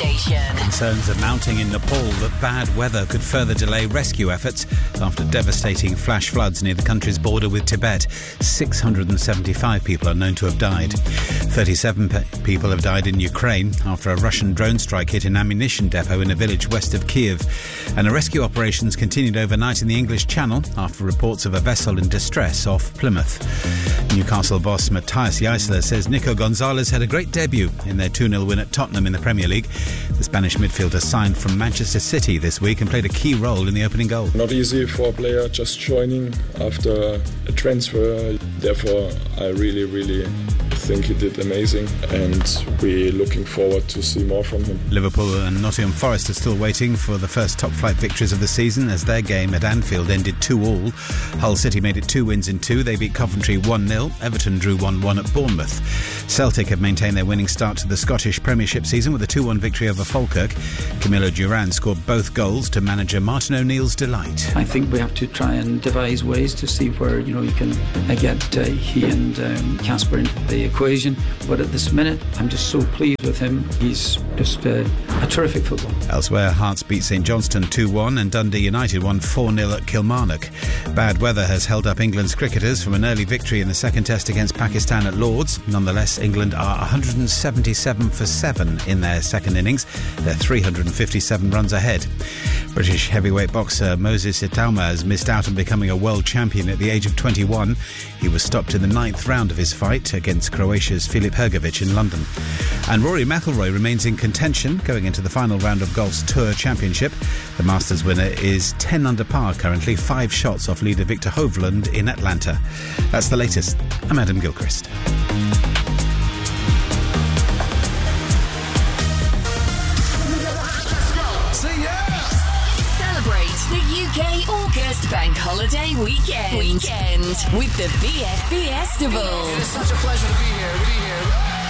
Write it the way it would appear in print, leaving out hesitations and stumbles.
station. Concerns are mounting in Nepal that bad weather could further delay rescue efforts after devastating flash floods near the country's border with Tibet. 675 people are known to have died. 37 people have died in Ukraine after a Russian drone strike hit an ammunition depot in a village west of Kiev. And rescue operations continued overnight in the English Channel after reports of a vessel in distress off Plymouth. Newcastle boss Matthias Jaissler says Nico Gonzalez had a great debut in their 2-0 win at Tottenham in the Premier League. The Spanish midfielder signed from Manchester City this week and played a key role in the opening goal. Not easy for a player just joining after a transfer. Therefore, I really think he did amazing, and we're looking forward to see more from him. Liverpool and Nottingham Forest are still waiting for the first top-flight victories of the season as their game at Anfield ended 2-2. Hull City made it 2 wins in 2. They beat Coventry 1-0. Everton drew 1-1 at Bournemouth. Celtic have maintained their winning start to the Scottish Premiership season with a 2-1 victory over Falkirk. Camilo Duran scored both goals to manager Martin O'Neill's delight. I think we have to try and devise ways to see where you can get he and Casper into the equation. But at this minute, I'm just so pleased with him. He's just a terrific footballer. Elsewhere, Hearts beat St Johnstone 2-1 and Dundee United won 4-0 at Kilmarnock. Bad weather has held up England's cricketers from an early victory in the second test against Pakistan at Lords. Nonetheless, England are 177 for 7 in their second innings. They're 357 runs ahead. British heavyweight boxer Moses Itauma has missed out on becoming a world champion at the age of 21. He was stopped in the 9th round of his fight against Croatia's Filip Hrgović in London. And Rory McIlroy remains in contention going into the final round of golf's Tour Championship. The Masters winner is 10 under par currently, 5 shots off leader Victor Hovland in Atlanta. That's the latest. I'm Adam Gilchrist. The UK August Bank Holiday Weekend with the BFB Festival. It's such a pleasure to be here.